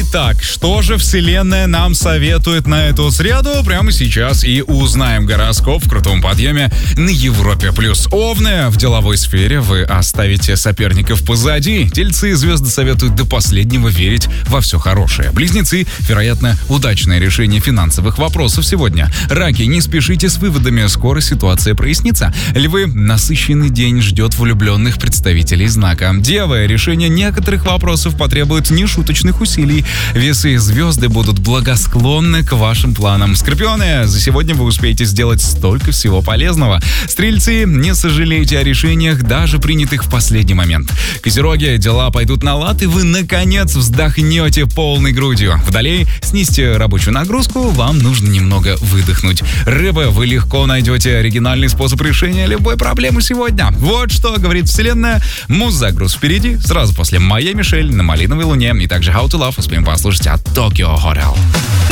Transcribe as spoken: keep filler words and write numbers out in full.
Итак, что же Вселенная нам советует на эту среду? Прямо сейчас и узнаем гороскоп в крутом подъеме на Европе+. плюс. Овны, в деловой сфере вы оставите соперников позади. Тельцы, звезды советуют до последнего верить во все хорошее. Близнецы, вероятно, удачное решение финансовых вопросов сегодня. Раки, не спешите с выводами, скоро ситуация прояснится. Львы, насыщенный день ждет влюбленных представителей знака. Девы, решение некоторых вопросов потребует нешуточных усилий. Весы, звезды будут благосклонны к вашим планам. Скорпионы, за сегодня вы успеете сделать столько всего полезного. Стрельцы, не сожалейте о решениях, даже принятых в последний момент. Козероги, дела пойдут на лад, и вы, наконец, вздохнете полной грудью. Водолей, снизьте рабочую нагрузку, вам нужно немного выдохнуть. Рыбы, вы легко найдете оригинальный способ решения любой проблемы сегодня. Вот что говорит Вселенная. Муз-загруз впереди, сразу после «Моя Мишель» на Малиновой Луне, и также «How to Love» успеем послушать от Tokyo Hotel.